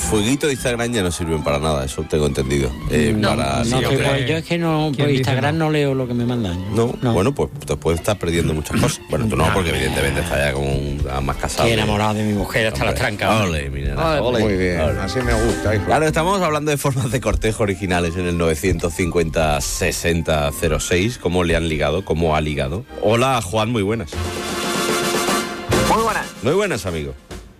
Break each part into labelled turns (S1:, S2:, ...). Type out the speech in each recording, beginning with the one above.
S1: fueguito de Instagram ya no sirven para nada, eso tengo entendido.
S2: Yo es que no, por Instagram no leo lo que me mandan.
S1: No, bueno, pues te puedes estar perdiendo muchas cosas. Bueno, tú no, porque evidentemente estás ya como más casado.
S2: Estoy enamorado de mi mujer hasta las trancas.
S1: Ole, mira. Ole.
S3: Muy bien, así me gusta, hijo.
S1: Claro, estamos hablando de formas de cortejo originales en el 950-6006. ¿Cómo le han ligado? ¿Cómo ha ligado? Hola, Juan, muy buenas.
S4: Muy buenas.
S1: Muy buenas, amigo.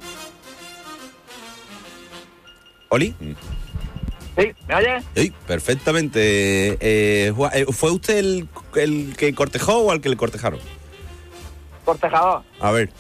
S1: ¿Oli?
S4: Sí, ¿me oye?
S1: Sí, perfectamente. Juan, ¿fue usted el que cortejó o al que le cortejaron?
S4: Cortejador.
S1: A ver.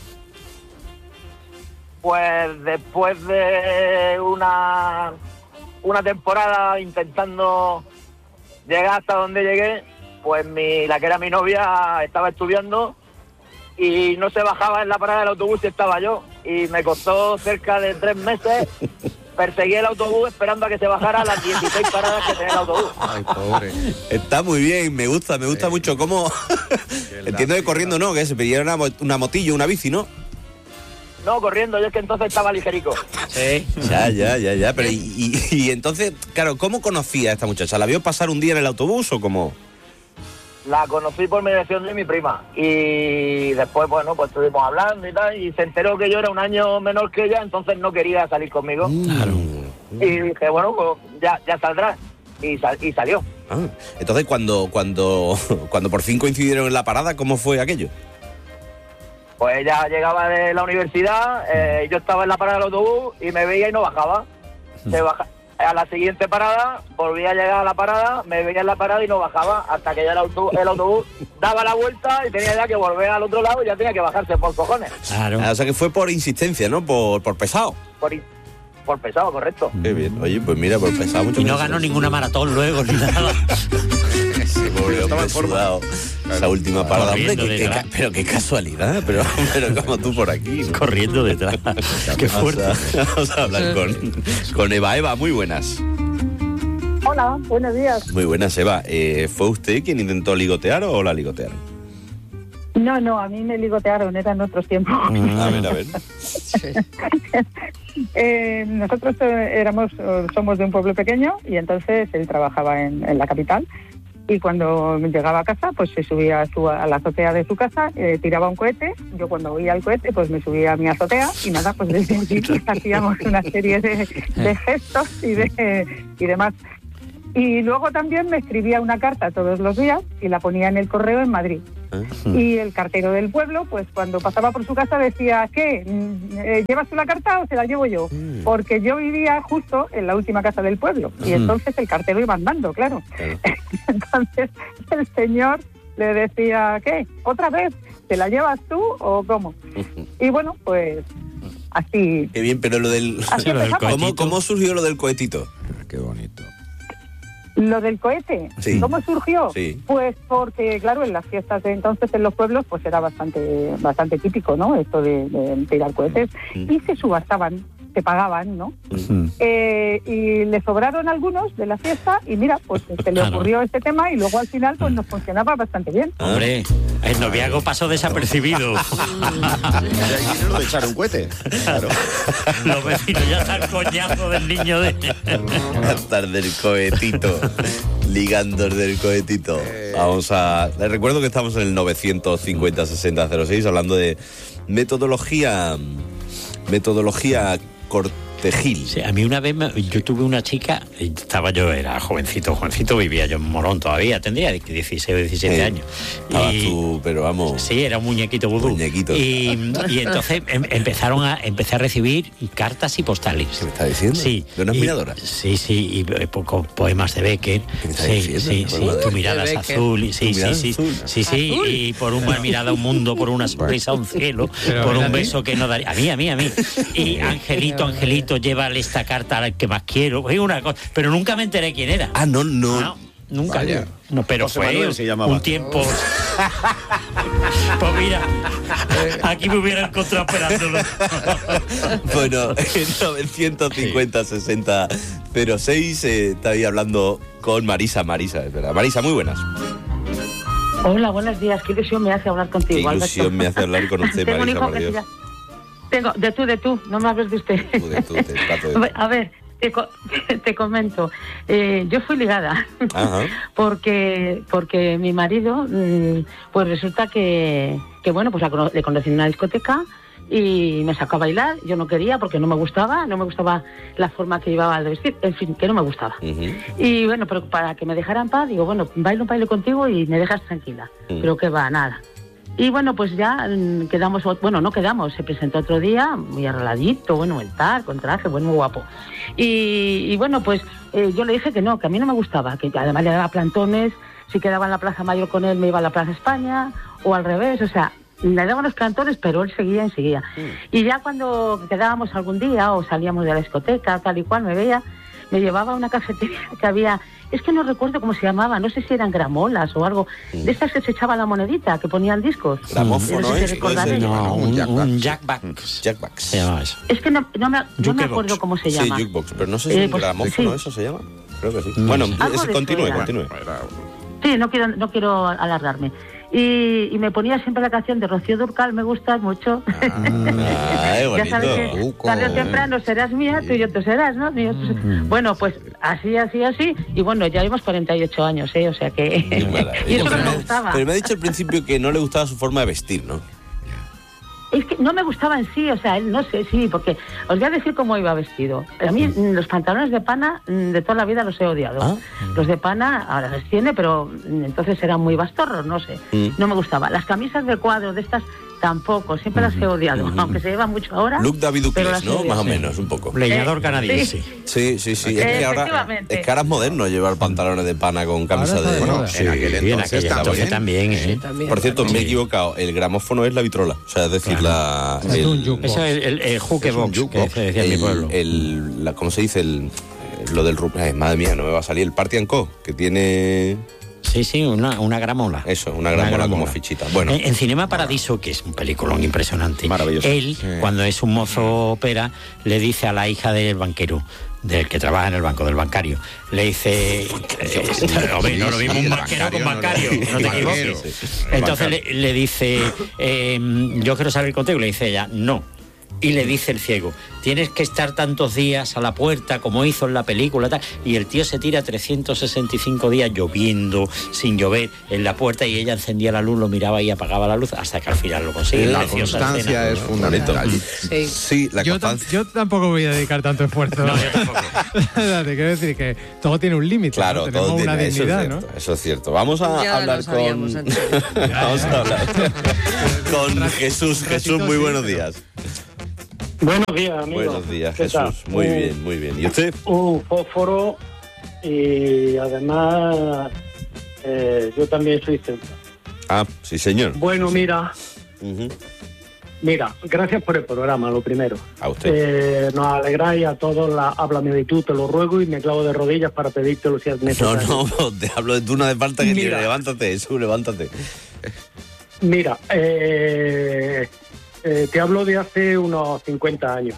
S4: Pues después de una temporada intentando llegar hasta donde llegué, pues la que era mi novia estaba estudiando y no se bajaba en la parada del autobús y estaba yo. Y me costó cerca de 3 meses perseguir el autobús esperando a que se bajara las 16 paradas que tenía el autobús.
S3: Ay, pobre.
S1: Está muy bien, me gusta mucho cómo... Entiendo que corriendo no, que se pedía una motillo, una bici, ¿no?
S4: No, corriendo, yo es que entonces estaba ligerico.
S2: Sí.
S1: Ya, pero y entonces, claro, ¿cómo conocía a esta muchacha? ¿La vio pasar un día en el autobús o cómo?
S4: La conocí por mediación de mi prima y después, bueno, pues estuvimos hablando y tal, y se enteró que yo era un año menor que ella, entonces no quería salir conmigo.
S1: Claro.
S4: Y dije, bueno, pues ya saldrá. Y salió.
S1: Ah, entonces, cuando por fin coincidieron en la parada, ¿cómo fue aquello?
S4: Pues ella llegaba de la universidad, yo estaba en la parada del autobús y me veía y no bajaba. A la siguiente parada, volvía a llegar a la parada, me veía en la parada y no bajaba, hasta que ya el autobús daba la vuelta y tenía ya que volver al otro lado y ya tenía que bajarse por cojones.
S2: Claro.
S1: O sea que fue por insistencia, ¿no? Por pesado.
S4: Por pesado, correcto.
S1: Qué bien. Oye, pues mira, por pesado mucho.
S2: Y no ganó ninguna maratón luego ni nada.
S1: Ese pobre hombre sudado. Esa última parada. Hombre, pero qué casualidad. Pero como tú por aquí, ¿no?
S2: Corriendo detrás. Qué fuerte.
S1: Vamos a hablar con Eva. Eva, muy buenas.
S5: Hola, buenos días.
S1: Muy buenas, Eva. ¿Fue usted quien intentó ligotear o la ligotearon?
S5: No, a mí me ligotearon, eran otros tiempos.
S1: A ver.
S5: Nosotros somos de un pueblo pequeño y entonces él trabajaba en la capital y cuando llegaba a casa pues se subía a la azotea de su casa, tiraba un cohete. Yo cuando oía el cohete pues me subía a mi azotea y nada, pues desde allí pues, hacíamos una serie de gestos y demás. Y luego también me escribía una carta todos los días y la ponía en el correo en Madrid. Y el cartero del pueblo, pues cuando pasaba por su casa decía, ¿qué? ¿Llevas tú la carta o se la llevo yo? Porque yo vivía justo en la última casa del pueblo y entonces el cartero iba andando, claro. Entonces el señor le decía, ¿qué? ¿Otra vez? ¿Te la llevas tú o cómo? Y bueno, pues así...
S1: Qué bien, pero lo del... ¿Cómo surgió lo del cohetito?
S3: Qué bonito.
S5: ¿Lo del cohete?
S1: Sí.
S5: ¿Cómo surgió?
S1: Sí.
S5: Pues porque, claro, en las fiestas de entonces en los pueblos pues era bastante típico, ¿no? Esto de tirar cohetes. Y se subastaban, se pagaban, ¿no? Y le sobraron algunos de la fiesta y mira, pues se le ocurrió este tema y luego al final pues nos funcionaba bastante bien.
S2: Hombre, el noviazgo pasó desapercibido.
S3: Lo de echar un cohete. Claro.
S2: Los vecinos ya están coñazo del niño de...
S1: Cantar del cohetito. Ligando del cohetito. Les recuerdo que estamos en el 950-6006 hablando de metodología cortejil.
S2: Sí, a mí una vez yo tuve una chica, era jovencito, vivía yo en Morón todavía, tendría 16 o 17 años.
S1: Estabas tú, pero vamos...
S2: Sí, era un muñequito vudú. Y entonces empecé a recibir cartas y postales.
S1: ¿Qué me está diciendo?
S2: Sí.
S1: ¿De una admiradora?
S2: Sí, y poemas de Becker. Sí, tu mirada es azul. Sí, y por una mirada a un mundo, por una sonrisa a un cielo, por un beso que no daría... A mí. Y Angelito, llévale esta carta al que más quiero. Una cosa, pero nunca me enteré quién era.
S1: No.
S2: Nunca.
S3: Vaya.
S2: No, pero
S3: José
S2: fue
S3: Manuel se llamaba.
S2: Un tiempo. Pues mira, aquí me hubiera encontrado esperándolo.
S1: Bueno, en 950-6006 está ahí hablando con Marisa, es verdad. Marisa, muy buenas.
S6: Hola, buenos días. Qué ilusión me hace hablar contigo,
S1: Qué ilusión
S6: Alberto.
S1: me hace hablar con usted,
S6: Tengo un
S1: Marisa,
S6: hijo
S1: por
S6: que
S1: Dios.
S5: Tengo, de tú, no me hables de usted.
S3: De tú.
S5: A ver, te comento. Yo fui ligada.
S3: Ajá.
S5: porque mi marido, pues resulta que bueno, pues le conocí en una discoteca y me sacó a bailar. Yo no quería porque no me gustaba la forma que llevaba de vestir, en fin, que no me gustaba. Uh-huh. Y bueno, pero para que me dejara en paz, digo, bueno, bailo un baile contigo y me dejas tranquila. Uh-huh. Pero que va, nada. Y bueno, pues ya no quedamos, se presentó otro día, muy arregladito, bueno, con traje, bueno, muy guapo. Y bueno, pues yo le dije que no, que a mí no me gustaba, que además le daba plantones, si quedaba en la Plaza Mayor con él me iba a la Plaza España, o al revés, o sea, le daban los plantones, pero él seguía y seguía. Y ya cuando quedábamos algún día o salíamos de la discoteca, tal y cual, me llevaba a una cafetería que había, es que no recuerdo cómo se llamaba, no sé si eran gramolas o algo, de estas que se echaba la monedita, que ponían discos.
S3: Gramófono,
S2: un jackbox.
S3: Jackbox.
S2: Se llama eso.
S5: Es que no me acuerdo cómo se llama.
S3: Sí, jukebox, pero no sé si un gramófono eso se llama. Creo que sí. Bueno, continúe.
S5: Sí, no quiero alargarme. Y me ponía siempre la canción de Rocío Dúrcal, me gustas mucho. Ya sabes que tarde o temprano serás mía, tú y yo tú serás, ¿no? Bueno, pues así, y bueno, ya llevamos 48 años, o sea que... y eso no me gustaba.
S3: Pero me ha dicho al principio que no le gustaba su forma de vestir, ¿no?
S5: Es que no me gustaba en sí, o sea, él no sé, sí, porque os voy a decir cómo iba vestido. A mí los pantalones de pana de toda la vida los he odiado. ¿Ah? Los de pana ahora los tiene, pero entonces eran muy bastorros, no sé. No me gustaba. Las camisas de cuadro de estas tampoco, siempre las he odiado, aunque se llevan mucho ahora.
S3: Look David Ducles, ¿no? Más o menos, un poco.
S2: Leñador canadiense.
S3: Sí. Es que ahora es moderno llevar pantalones de pana con camisa de...
S1: Bueno, en aquel entonces
S2: también.
S3: Por cierto, me he equivocado. El gramófono es la vitrola. O sea, es decir,
S2: eso es el jukebox, que decía en mi pueblo.
S3: ¿Cómo se dice? Lo del... madre mía, no me va a salir. El Party & Co, que tiene...
S2: Sí, una gramola.
S3: Eso, una gramola como fichita. Bueno.
S2: En Cinema Paradiso, que es un peliculón impresionante,
S3: maravilloso.
S2: Él, cuando es un mozo ópera, le dice a la hija del banquero, del que trabaja en el banco, del bancario, le dice... no lo mismo un banquero con bancario, no te equivoques. Entonces le dice, yo quiero salir contigo, le dice ella, no. Y le dice el ciego, tienes que estar tantos días a la puerta como hizo en la película, tal. Y el tío se tira 365 días lloviendo, sin llover, en la puerta, y ella encendía la luz, lo miraba y apagaba la luz hasta que al final lo consigue.
S1: La constancia es fundamental.
S3: Sí, la constancia.
S6: Yo tampoco voy a dedicar tanto esfuerzo.
S2: No, yo tampoco.
S6: Te quiero decir que todo tiene un límite.
S3: Claro,
S6: ¿no? Tenemos
S3: todo
S6: una
S3: tiene,
S6: dignidad,
S3: eso es cierto,
S6: ¿no?
S3: eso es cierto. Vamos a hablar con Jesús. Jesús, muy buenos días.
S7: Buenos días, amigo.
S3: Buenos días, Jesús. Muy bien. ¿Y usted?
S7: Un fósforo y además yo también soy central.
S3: Ah, sí, señor.
S7: Bueno, mira, gracias por el programa, lo primero.
S3: A usted.
S7: Nos alegráis a todos, háblame de tú, te lo ruego y me clavo de rodillas para pedírtelo si es necesario.
S3: No, te hablo de tú, no hace falta que te levántate, Jesús, levántate.
S7: Mira, te hablo de hace unos 50 años.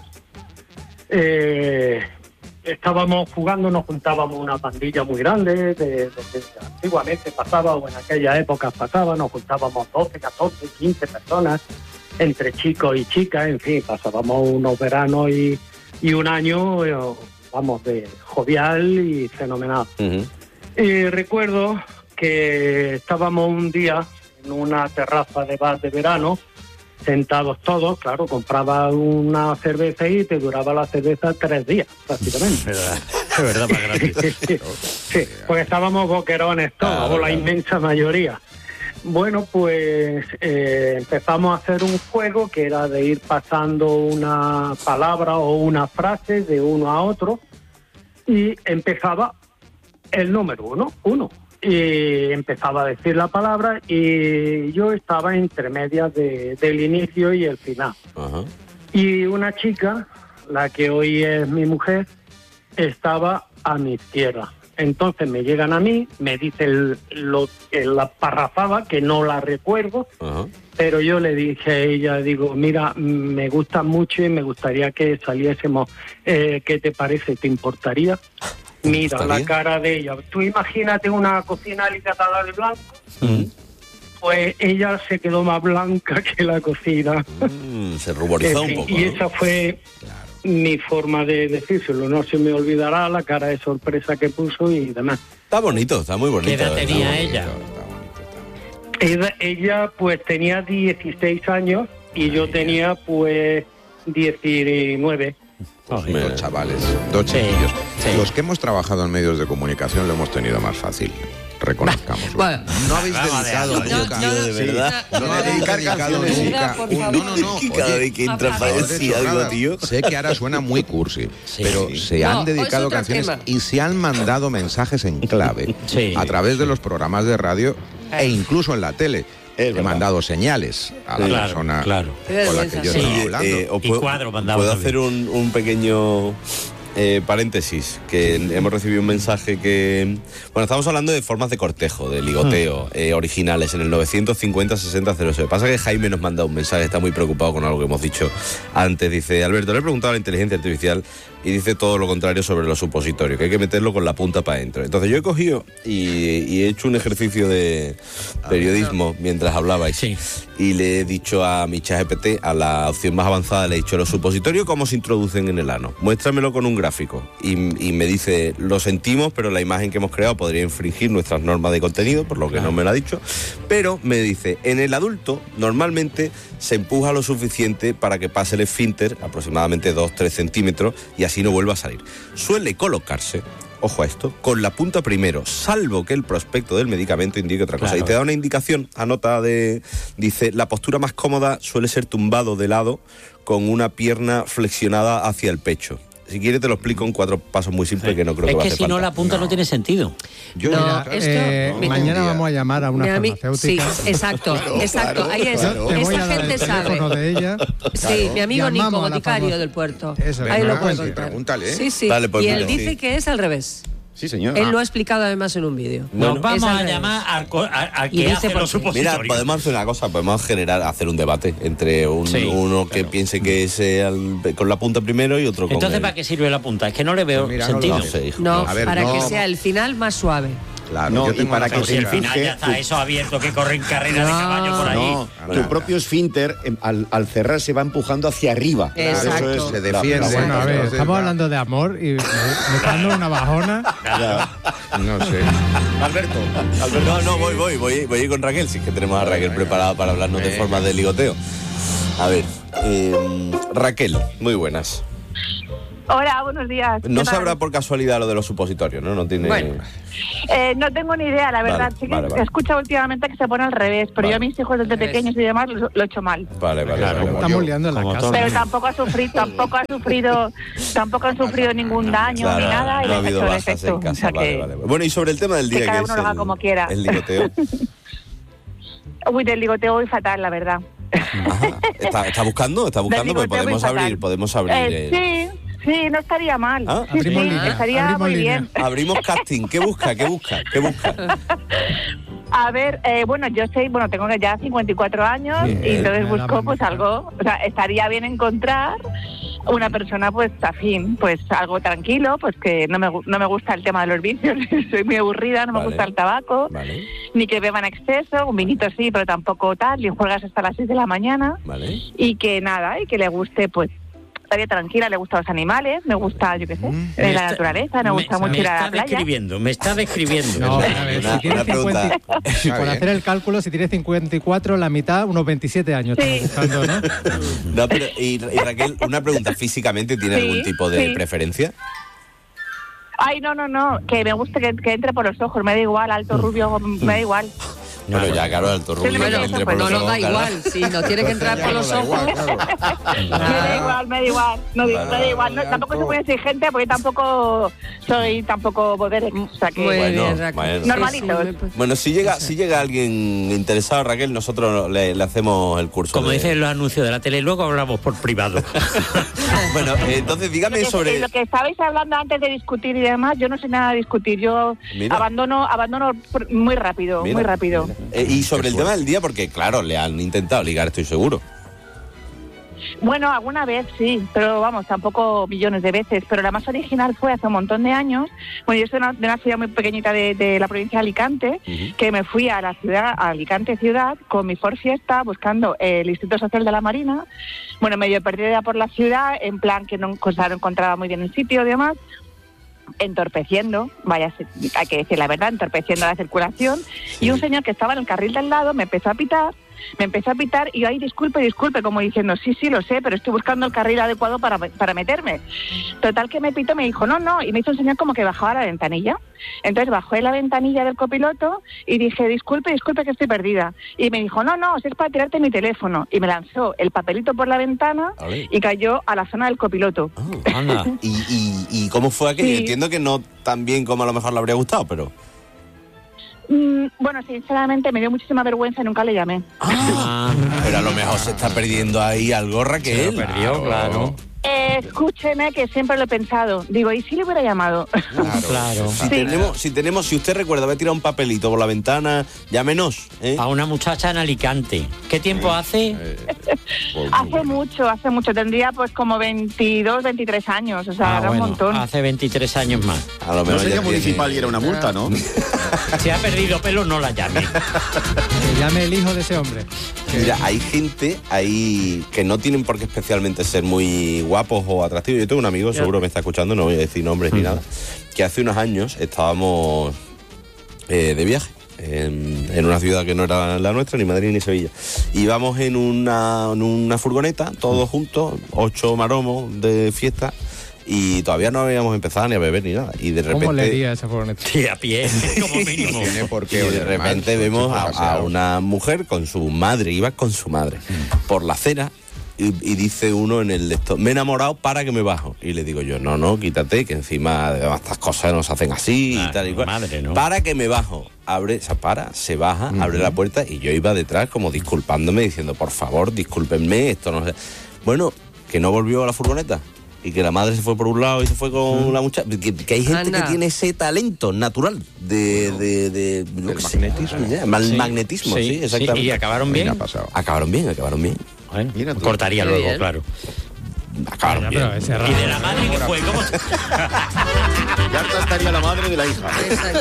S7: Estábamos jugando, nos juntábamos una pandilla muy grande, antiguamente pasaba, o en aquella época pasaba, nos juntábamos 12, 14, 15 personas, entre chicos y chicas, en fin, pasábamos unos veranos y un año, de jovial y fenomenal. Recuerdo que estábamos un día en una terraza de bar de verano, sentados todos, claro, compraba una cerveza y te duraba la cerveza 3 días, prácticamente.
S2: Es verdad, más gratis.
S7: Sí, pues estábamos boquerones todos, o la inmensa mayoría. Bueno, pues empezamos a hacer un juego que era de ir pasando una palabra o una frase de uno a otro, y empezaba el número uno. Y empezaba a decir la palabra y yo estaba entre medias del inicio y el final. Uh-huh. Y una chica, la que hoy es mi mujer, estaba a mi izquierda. Entonces me llegan a mí, me dicen la parrafada, que no la recuerdo, pero yo le dije a ella, digo, mira, me gusta mucho y me gustaría que saliésemos. ¿Qué te parece? ¿Te importaría? Mira la cara de ella. Tú imagínate una cocina alicatada de blanco, Pues ella se quedó más blanca que la cocina.
S3: Se ruborizó un poco.
S7: Y esa fue mi forma de decírselo. No se me olvidará la cara de sorpresa que puso y demás.
S3: Está bonito, está muy bonito.
S2: ¿Qué edad tenía ella?
S7: Ella pues tenía 16 años y yo tenía pues 19.
S8: Dos chavales, dos chiquillos. Los que hemos trabajado en medios de comunicación lo hemos tenido más fácil. Reconozcamos.
S9: Bueno,
S8: no habéis dedicado nunca.
S3: De verdad.
S8: No habéis dedicado nunca.
S3: Cada vez que entra para decir algo, tío.
S8: Sé que ahora suena muy cursi, pero se han dedicado canciones y se han mandado mensajes en clave a través de los programas de radio e incluso en la tele. He mandado señales a la persona con la que yo estaba hablando.
S3: ¿Puedo hacer un pequeño paréntesis? Que hemos recibido un mensaje que... Bueno, estamos hablando de formas de cortejo, de ligoteo, originales, en el 950-60-06. Pasa que Jaime nos manda un mensaje, está muy preocupado con algo que hemos dicho antes. Dice, Alberto, le he preguntado a la inteligencia artificial y dice todo lo contrario sobre los supositorios, que hay que meterlo con la punta para adentro. Entonces yo he cogido y he hecho un ejercicio de periodismo mientras hablabais. Y le he dicho a mi ChatGPT, a la opción más avanzada, le he dicho, los supositorios, ¿cómo se introducen en el ano? Muéstramelo con un gráfico. Y me dice, lo sentimos, pero la imagen que hemos creado podría infringir nuestras normas de contenido, por lo que no me lo ha dicho. Pero me dice, en el adulto, normalmente se empuja lo suficiente para que pase el esfínter, aproximadamente 2-3 centímetros, y así no vuelva a salir. Suele colocarse, ojo a esto, con la punta primero, salvo que el prospecto del medicamento indique otra cosa. Y te da una indicación, dice, la postura más cómoda suele ser tumbado de lado con una pierna flexionada hacia el pecho. Si quieres te lo explico en 4 pasos muy simples que no creo que va a hacer falta.
S2: Es que si no la punta no tiene sentido.
S6: Mañana vamos a llamar a una farmacéutica.
S9: Sí, exacto. Ahí es. Esa gente sabe.
S6: De ella.
S9: Sí, mi amigo Nico, boticario del puerto. Ahí lo puedo contar.
S8: Pregúntale.
S9: Sí.
S3: Dale, pues,
S9: y él dice que es al revés.
S8: Sí, señor.
S9: Él lo ha explicado además en un vídeo.
S2: Nos vamos a llamar al que hace los supositorios.
S3: Mira, podemos hacer una cosa, podemos hacer un debate entre uno que piense que es con la punta primero y otro con
S2: Entonces, ¿para qué sirve la punta? Es que no le veo sentido.
S9: Para que sea el final más suave.
S8: Claro, yo tengo
S2: para que si el final ya está eso abierto, que corren carrera de caballo por ahí.
S10: Tu propio esfínter al cerrar se va empujando hacia arriba.
S9: Exacto.
S8: Eso se defiende.
S6: Bueno, a ver, estamos hablando de amor y me está dando una bajona.
S8: No sé.
S10: Alberto.
S3: No, voy a ir con Raquel, si es que tenemos a Raquel preparada para hablarnos de formas de ligoteo. A ver, Raquel, muy buenas.
S5: Hola, buenos días.
S3: No sabrá por casualidad lo de los supositorios, ¿no? No tiene...
S5: Bueno, no tengo ni idea, la verdad.
S3: Vale.
S5: He escuchado últimamente que se pone al revés, pero yo a mis hijos desde pequeños y demás lo he hecho mal.
S3: Vale.
S6: Estamos liando en la casa.
S5: Pero tampoco han sufrido ningún daño ni nada.
S3: No ha habido bajas en casa. O sea vale. Bueno, y sobre el tema del día,
S5: que cada uno lo haga como quiera.
S3: El ligoteo.
S5: Uy, del ligoteo voy fatal, la verdad.
S3: Ajá. ¿Está buscando? Pues podemos abrir.
S5: Sí, no estaría mal. Estaría muy bien.
S3: Abrimos casting. ¿Qué busca?
S5: A ver, tengo ya 54 años y entonces busco pues algo, o sea, estaría bien encontrar una persona pues afín, pues algo tranquilo, pues que no me gusta el tema de los vicios, soy muy aburrida, no me gusta el tabaco, ni que beban exceso, un vinito sí, pero tampoco tal, y juegas hasta las 6 de la mañana, y que le guste pues estaría tranquila, le gustan los animales, me gusta, yo qué sé, la naturaleza, me gusta mucho ir a la playa.
S2: Me está describiendo.
S6: No, a ver, si tiene 50, por hacer el cálculo, si tiene 54, la mitad, unos 27 años.
S5: Sí.
S6: Buscando, ¿no?
S3: No, pero, y Raquel, una pregunta, ¿físicamente tiene algún tipo de preferencia?
S5: Ay, no, que me guste que entre por los ojos, me da igual, alto, rubio, me da igual.
S3: Pero ya, claro, alto rubio.
S9: Bueno, pues no lo da igual, sí, no tiene que entrar por los ojos.
S5: Me da igual. No, tampoco soy muy exigente porque tampoco soy bodere. O sea que, normalito.
S3: Bueno, si llega alguien interesado, Raquel, nosotros le hacemos el curso.
S2: Como dicen los anuncios de la tele, luego hablamos por privado.
S3: Bueno, entonces dígame sobre...
S5: Lo que estabais hablando antes de discutir y demás, yo no sé nada de discutir. Yo abandono muy rápido, muy rápido.
S3: Y sobre el tema del día, porque claro, le han intentado ligar, estoy seguro.
S5: Bueno, alguna vez sí, pero vamos, tampoco millones de veces. Pero la más original fue hace un montón de años. Bueno, yo soy de una ciudad muy pequeñita de la provincia de Alicante, que me fui a la ciudad, a Alicante ciudad, con mi Ford Fiesta, buscando el Instituto Social de la Marina. Bueno, medio perdida por la ciudad, en plan que no encontraba muy bien el sitio y demás. Entorpeciendo, hay que decir la verdad, entorpeciendo la circulación. Sí. Y un señor que estaba en el carril del lado me empezó a pitar y yo ahí disculpe, como diciendo, sí, lo sé, pero estoy buscando el carril adecuado para meterme. Total que me pitó, me dijo, no, y me hizo un señal como que bajaba la ventanilla. Entonces bajé la ventanilla del copiloto y dije, disculpe que estoy perdida. Y me dijo, no, si es para tirarte mi teléfono. Y me lanzó el papelito por la ventana y cayó a la zona del copiloto.
S3: Oh, anda. ¿Y cómo fue aquello? Sí. Entiendo que no tan bien como a lo mejor le habría gustado, pero...
S5: Bueno, sinceramente me dio muchísima vergüenza y nunca le llamé.
S3: Pero a lo mejor se está perdiendo ahí algo, Raquel.
S2: Se lo perdió, claro.
S5: Escúcheme que siempre lo he pensado. Digo, ¿y si le hubiera llamado?
S2: Claro.
S3: Si usted recuerda, voy a tirar un papelito por la ventana, llámenos.
S2: A una muchacha en Alicante. ¿Qué tiempo hace?
S5: Hace mucho. Tendría pues como 22, 23 años. O sea, era un montón.
S2: Hace 23 años más.
S10: A lo mejor sería municipal y era una multa, ¿no?
S2: Si ha perdido pelo, no la llame.
S6: Que llame el hijo de ese hombre.
S3: Mira, hay gente ahí que no tienen por qué especialmente ser muy guapos o atractivos. Yo tengo un amigo, seguro me está escuchando, no voy a decir nombres ni nada, que hace unos años estábamos de viaje en una ciudad que no era la nuestra, ni Madrid ni Sevilla. Íbamos en una furgoneta, todos juntos, 8 maromos de fiesta, y todavía no habíamos empezado ni a beber ni nada. Y de repente...
S6: ¿Cómo le iría esa furgoneta?
S2: Sí, a pie, como mínimo.
S3: Y de repente vemos a una mujer con su madre, iba con su madre, por la acera, y dice uno en el de esto, me he enamorado, para que me bajo. Y le digo yo, no, quítate, que encima de estas cosas no se hacen así y tal y cual.
S2: Madre, ¿no?
S3: Para que me bajo. Se baja, abre la puerta, y yo iba detrás como disculpándome, diciendo, por favor, discúlpenme, esto no sé. Bueno, que no volvió a la furgoneta. Y que la madre se fue por un lado y se fue con la muchacha. Que hay gente que tiene ese talento natural de magnetismo. Sí, exactamente.
S2: ¿Y acabaron bien?
S3: Acabaron bien.
S2: Bueno, mira, cortaría luego, bien. Claro.
S3: Acabaron bien.
S2: ¿Y de la madre qué fue? ¿Cómo?
S10: Ya estaría la madre de la hija.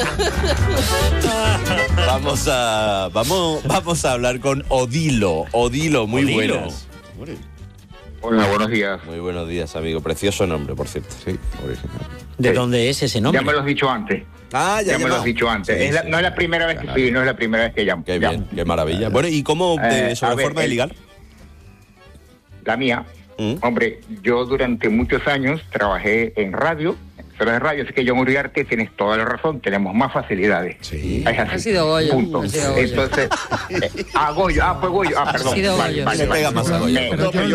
S3: Vamos a hablar con Odilo, muy buenas.
S11: Hola, buenos días.
S3: Muy buenos días, amigo. Precioso nombre, por cierto. Sí, original.
S2: ¿De dónde es ese nombre?
S11: Ya me lo has dicho antes.
S3: Ya
S11: me lo has dicho antes.
S3: Sí,
S11: no es la primera vez que escribí, no es la primera vez que llamo.
S3: Qué bien, qué maravilla. Bueno, ¿y cómo sobre forma de ligar?
S11: La mía. Hombre, yo durante muchos años trabajé en radio, de radio, así que yo en Uriarte tienes toda la razón, tenemos más facilidades.
S9: Sí. Ha sido Goyo.
S11: Punto. Entonces, Goyo. Fue Goyo. Perdón.
S9: Ha sido Goyo.
S3: Le pega más a Goyo.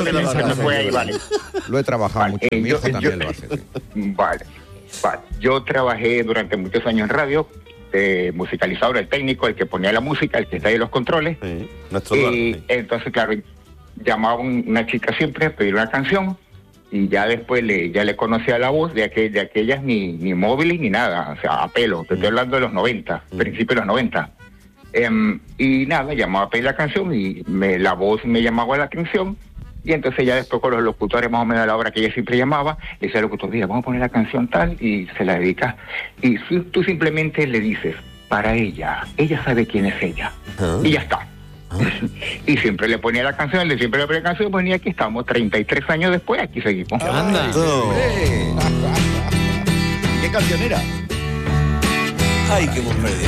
S8: Lo he trabajado mucho. Mi hijo también lo hace.
S11: Vale. Yo trabajé durante muchos años en radio, musicalizador, el técnico, el que ponía la música, el que está ahí en los controles.
S3: Sí.
S11: Entonces, claro, llamaba una chica siempre a pedir una canción. Y ya después ya le conocía la voz de aquellas ni móviles ni nada, o sea, a pelo. Te estoy hablando de los 90, principios de los 90. Y nada, llamaba a pedir la canción y la voz me llamaba la atención. Y entonces ya después con los locutores, más o menos a la hora que ella siempre llamaba, le decía al locutor, mira, vamos a poner la canción tal, y se la dedica. Y tú simplemente le dices, para ella sabe quién es ella. Y ya está. Y siempre le ponía la canción, pues, y aquí estamos, 33 años después, aquí seguimos.
S3: ¡Anda!
S10: ¿Qué canción era?
S3: ¡Ay, qué hemos perdido!